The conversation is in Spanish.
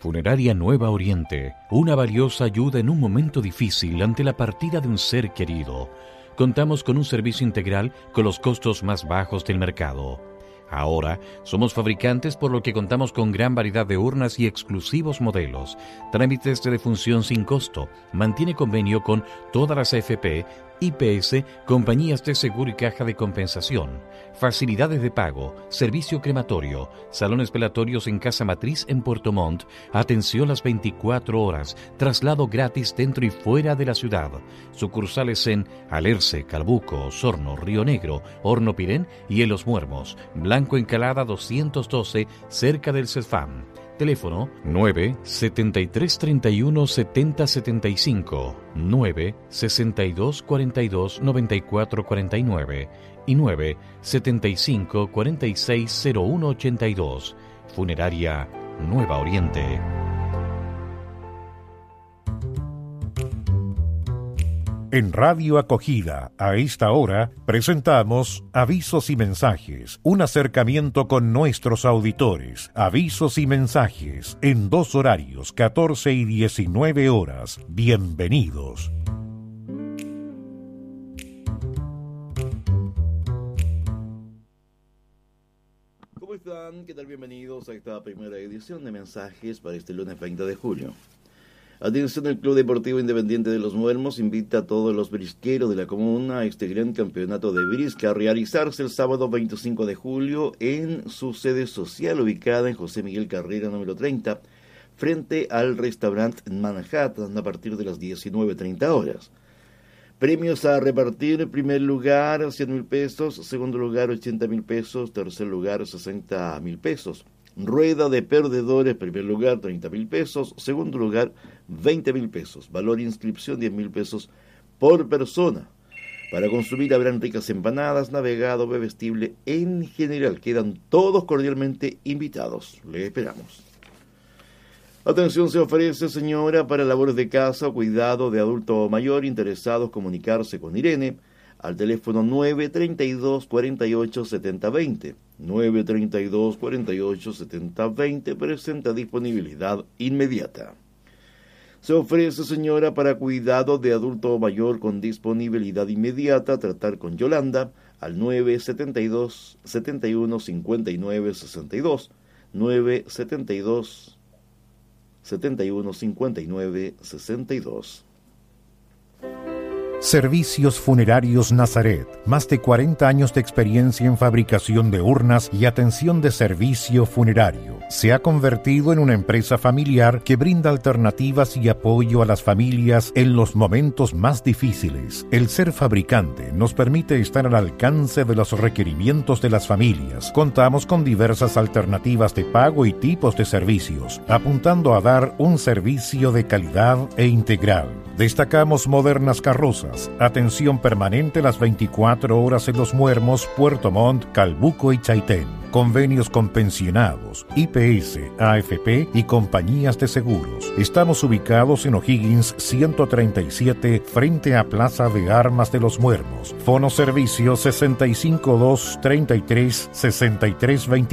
Funeraria Nueva Oriente, una valiosa ayuda en un momento difícil ante la partida de un ser querido. Contamos con un servicio integral con los costos más bajos del mercado. Ahora somos fabricantes, por lo que contamos con gran variedad de urnas y exclusivos modelos. Trámites de defunción sin costo. Mantiene convenio con todas las AFP, IPS, compañías de seguro y caja de compensación. Facilidades de pago, servicio crematorio, salones velatorios en Casa Matriz en Puerto Montt, atención las 24 horas, traslado gratis dentro y fuera de la ciudad. Sucursales en Alerce, Calbuco, Osorno, Río Negro, Horno Pirén y en Los Muermos. Blanco Encalada 212, cerca del CESFAM. Teléfono 9-7331-7075, 9-6242-9449 y 9-7546-0182. Funeraria Nueva Oriente. En Radio Acogida, a esta hora, presentamos Avisos y Mensajes, un acercamiento con nuestros auditores. Avisos y mensajes, en 2 horarios, 14 y 19 horas. Bienvenidos. ¿Cómo están? ¿Qué tal? Bienvenidos a esta primera edición de Mensajes para este lunes 20 de julio. Atención, el Club Deportivo Independiente de Los Muermos invita a todos los brisqueros de la comuna a este gran campeonato de brisca a realizarse el sábado 25 de julio en su sede social ubicada en José Miguel Carrera número 30, frente al restaurante Manhattan a partir de las 19:30 horas. Premios a repartir: primer lugar 100.000 pesos, segundo lugar 80.000 pesos, tercer lugar 60.000 pesos. Rueda de perdedores: primer lugar 30.000 pesos, segundo lugar 20.000 pesos. Valor inscripción 10.000 pesos por persona. Para consumir habrán ricas empanadas, navegado, bebestible en general. Quedan todos cordialmente invitados. Les esperamos. Atención, se ofrece, señora, para labores de casa o cuidado de adulto mayor. Interesados comunicarse con Irene al teléfono 932 48 70 20. 932 48 70 20 presenta disponibilidad inmediata. Se ofrece, señora, para cuidado de adulto mayor con disponibilidad inmediata, tratar con Yolanda al 972 71 59 62. 972 71 59 62. Servicios Funerarios Nazaret. Más de 40 años de experiencia en fabricación de urnas y atención de servicio funerario. Se ha convertido en una empresa familiar que brinda alternativas y apoyo a las familias en los momentos más difíciles. El ser fabricante nos permite estar al alcance de los requerimientos de las familias. Contamos con diversas alternativas de pago y tipos de servicios, apuntando a dar un servicio de calidad e integral. Destacamos modernas carrozas, atención permanente las 24 horas en Los Muermos, Puerto Montt, Calbuco y Chaitén. Convenios con pensionados, IPS, AFP y compañías de seguros. Estamos ubicados en O'Higgins 137, frente a Plaza de Armas de Los Muermos. Fono servicio 65233 6320.